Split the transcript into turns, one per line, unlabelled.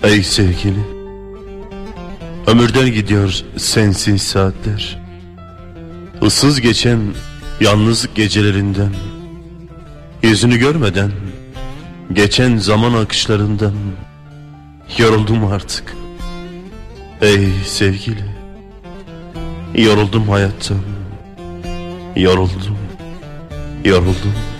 Ey sevgili, ömürden gidiyor sensiz saatler. Issız geçen yalnız gecelerinden, yüzünü görmeden geçen zaman akışlarından yoruldum artık. Ey sevgili, yoruldum hayattan, yoruldum.